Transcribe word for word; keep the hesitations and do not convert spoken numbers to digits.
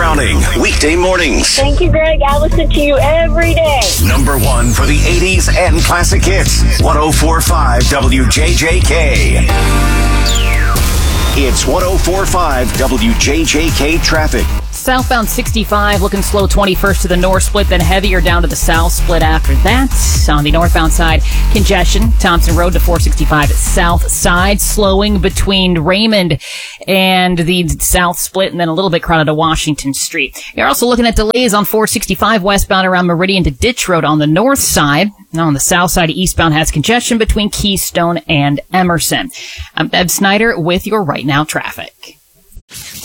Browning, weekday mornings. Thank you, Greg. I listen to you every day. Number one for the eighties and classic hits. one oh four point five W J J K. It's one oh four point five W J J K traffic. Southbound sixty-five looking slow twenty-first to the north split, then heavier down to the south split after that. On the northbound side, congestion. Thompson Road to four sixty-five south side, slowing between Raymond and the south split, and then a little bit crowded to Washington Street. You're also looking at delays on four sixty-five westbound around Meridian to Ditch Road on the north side. Now on the south side, eastbound has congestion between Keystone and Emerson. I'm Deb Snyder with your Right Now traffic.